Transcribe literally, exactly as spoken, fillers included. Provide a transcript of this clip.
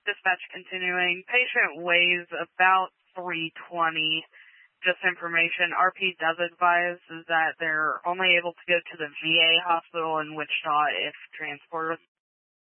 Dispatch continuing. Patient weighs about three twenty. Just information. R P does advise is that they're only able to go to the V A hospital in Wichita if transport